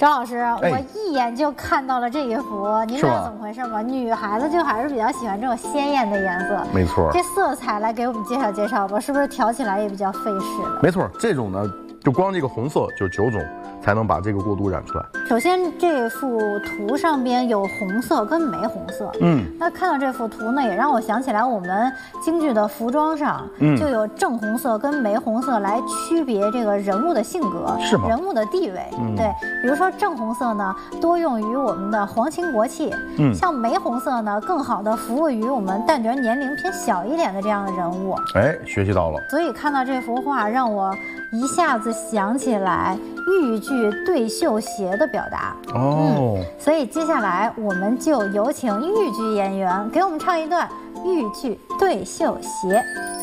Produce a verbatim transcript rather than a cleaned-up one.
张老师， 哎我一眼就看到了这一幅，您知道怎么回事吗？女孩子就还是比较喜欢这种鲜艳的颜色， 没错。 这色彩来给我们介绍介绍吧，是不是调起来也比较费事的？ 没错，这种呢，就光这个红色就九种才能把这个过渡染出来。 首先，这幅图上边有红色跟玫红色。 嗯， 那看到这幅图呢，也让我想起来我们京剧的服装上， 嗯， 就有正红色跟玫红色来区别这个人物的性格， 是吗？ 人物的地位。 嗯， 对，比如说正红色呢，多用于我们的皇亲国戚。 嗯， 像玫红色呢，更好的服务于我们旦角年龄偏小一点的这样的人物。 哎，学习到了。 所以看到这幅画，让我一下子想起来豫剧对绣鞋的表达。 哦、 嗯，所以接下来我们就有请豫剧演员给我们唱一段豫剧对绣鞋。